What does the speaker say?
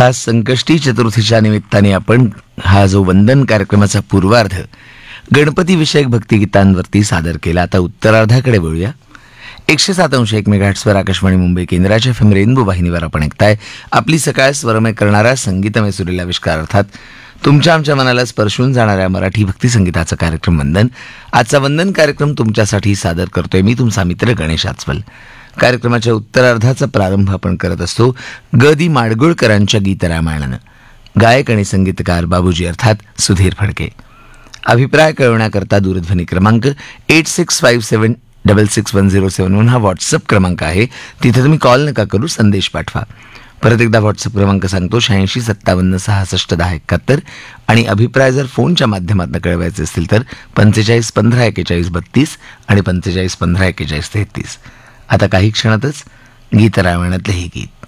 खास संकष्टी चतुर्थीच्या निमित्ताने आपण हा जो वंदन कार्यक्रमाचा पूर्वार्ध गणपती विषयक भक्तिगीतांवरती सादर केला. आता उत्तरार्धाकडे वळूया. 107.1 मेगाहर्ट्झवर आकाशवाणी मुंबई केंद्राच्या FM रेनबो वाहिनीवर आपण ऐकताय आपली सकाळ स्वरमय करणारा संगीतमय सुरेला आविष्कार, अर्थात तुमच्या आमच्या मनाला स्पर्शून जाणाऱ्या मराठी भक्ती संगीताचा कार्यक्रम वंदन. आजचा वंदन कार्यक्रम तुमच्यासाठी सादर करतोय मी, तुमचा मित्र गणेश आचवल. कार्यक्रमाच्या उत्तरार्धाचा प्रारंभ आपण करत असतो ग दी माडगुळकरांच्या गीतरामायणानं. गायक आणि संगीतकार बाबूजी, अर्थात सुधीर फडके. अभिप्राय कळवण्याकरता दूरध्वनी क्रमांक 8657661071 हा व्हॉट्सअप क्रमांक आहे. तिथे तुम्ही कॉल नका करू, संदेश पाठवा. परत एकदा व्हॉट्सअप क्रमांक सांगतो 8657661071. आणि अभिप्राय जर फोनच्या माध्यमातून कळवायचे असतील तर 45154142 आणि 45154133. आता काही क्षणातच गीतरामायणातलं हे गीत.